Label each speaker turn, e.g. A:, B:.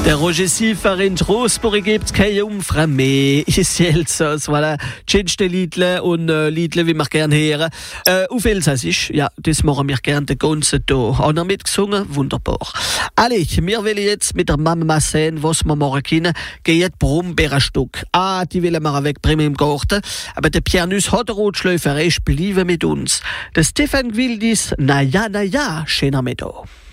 A: Der Roger Siefer in Trostburg gibt's keine Jungfrau mehr. Ist Elsass, voilà. Schönste Liedle und Liedle, wie wir gerne hören. Auf Elsassisch, ja, das machen wir gerne den ganzen Tag. Auch noch mitgesungen, wunderbar. Alle, wir wollen jetzt mit der Mama sehen, was wir machen können. Gehen Brombeerenstück. Die wollen wir wegbringen im Garten. Aber der Pianus hat der Rotschläufer, bleiben mit uns. Der Stefan Gwildis, na ja, schöner Mittag.